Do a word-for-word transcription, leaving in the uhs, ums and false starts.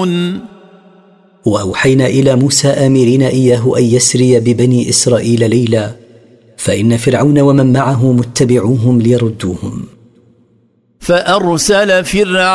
يعلمون. وأوحينا إلى موسى آمرين إياه أن يسري ببني إسرائيل ليلا، فإن فرعون ومن معه متبعوهم ليردوهم. فأرسل فرعون